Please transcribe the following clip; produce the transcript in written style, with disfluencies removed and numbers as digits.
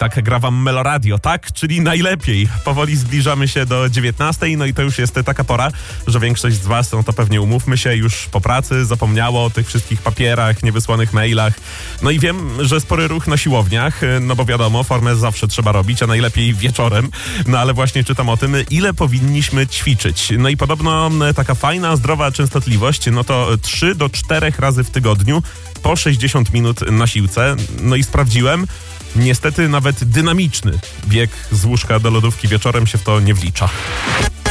Tak gra wam Meloradio, tak? Czyli najlepiej. Powoli zbliżamy się do 19:00, no i to już jest taka pora, że większość z was, no to pewnie umówmy się, już po pracy zapomniało o tych wszystkich papierach, niewysłanych mailach. No i wiem, że spory ruch na siłowniach, no bo wiadomo, formę zawsze trzeba robić, a najlepiej wieczorem. No ale właśnie czytam o tym, ile powinniśmy ćwiczyć. No i podobno taka fajna, zdrowa częstotliwość, no to 3 do 4 razy w tygodniu po 60 minut na siłce. No i sprawdziłem, niestety nawet dynamiczny bieg z łóżka do lodówki wieczorem się w to nie wlicza.